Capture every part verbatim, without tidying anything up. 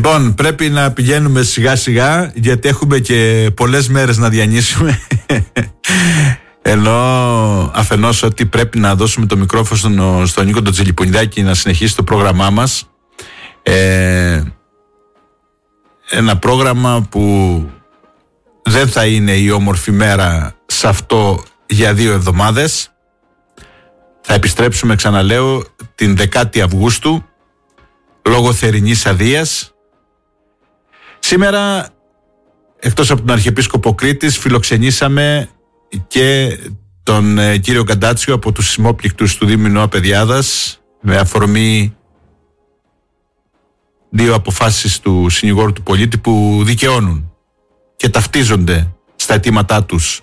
Λοιπόν, πρέπει να πηγαίνουμε σιγά σιγά, γιατί έχουμε και πολλές μέρες να διανύσουμε. Ενώ αφενός ότι πρέπει να δώσουμε το μικρόφωνο στον, στον Νίκο τον Τζελιπονιδάκη να συνεχίσει το πρόγραμμά μας. Ε, ένα πρόγραμμα που δεν θα είναι η όμορφη μέρα σε αυτό για δύο εβδομάδες. Θα επιστρέψουμε, ξαναλέω, την δεκάτη Αυγούστου λόγω θερινής αδείας. Σήμερα, εκτός από τον Αρχιεπίσκοπο Κρήτης, φιλοξενήσαμε και τον ε, κύριο Καντάτσιο από τους σεισμόπληκτους του Δήμου Νέα Πεδιάδας, με αφορμή δύο αποφάσεις του συνηγόρου του πολίτη που δικαιώνουν και ταυτίζονται στα αιτήματά τους,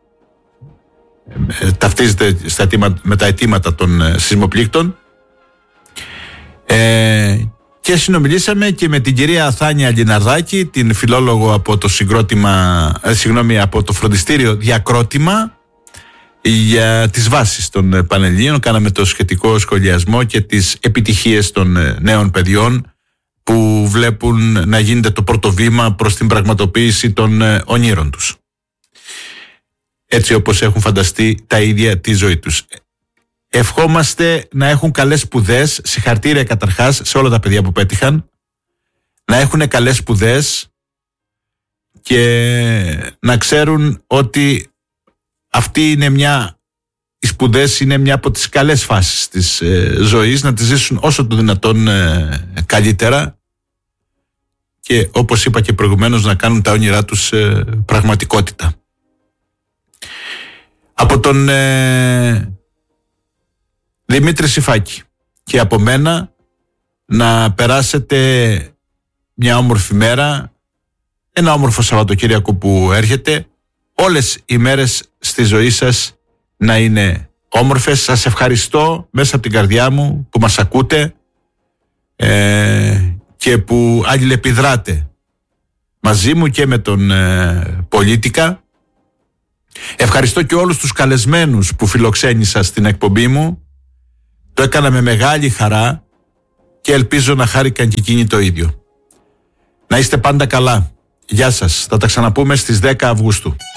ε, ταυτίζεται στα αιτήματα, με τα αιτήματα των ε, σεισμοπλήκτων. Ε, και συνομιλήσαμε και με την κυρία Αθάνια Λιναρδάκη, την φιλόλογο από το συγκρότημα, ε, συγγνώμη, από το φροντιστήριο Διακρότημα, για τις βάσεις των Πανελλήνιων. Κάναμε το σχετικό σχολιασμό και τις επιτυχίες των νέων παιδιών που βλέπουν να γίνεται το πρώτο βήμα προς την πραγματοποίηση των ονείρων τους, έτσι όπως έχουν φανταστεί τα ίδια τη ζωή τους. Ευχόμαστε να έχουν καλές σπουδές, συγχαρητήρια καταρχάς σε όλα τα παιδιά που πέτυχαν, να έχουν καλές σπουδές και να ξέρουν ότι αυτή είναι μια, οι σπουδές είναι μια από τις καλές φάσεις της ε, ζωής, να τις ζήσουν όσο το δυνατόν ε, καλύτερα και, όπως είπα και προηγουμένως, να κάνουν τα όνειρά τους ε, πραγματικότητα. Από τον ε, Δημήτρη Σιφάκη και από μένα, να περάσετε μια όμορφη μέρα, ένα όμορφο Σαββατοκύριακο που έρχεται, όλες οι μέρες στη ζωή σας να είναι όμορφες. Σας ευχαριστώ μέσα από την καρδιά μου που μας ακούτε ε, και που αλληλεπιδράτε μαζί μου και με τον ε, Πολίτικα. Ευχαριστώ και όλους τους καλεσμένους που φιλοξένησα στην εκπομπή μου. Το έκανα με μεγάλη χαρά και ελπίζω να χάρηκαν και εκείνοι το ίδιο. Να είστε πάντα καλά. Γεια σας. Θα τα ξαναπούμε στις δέκα Αυγούστου.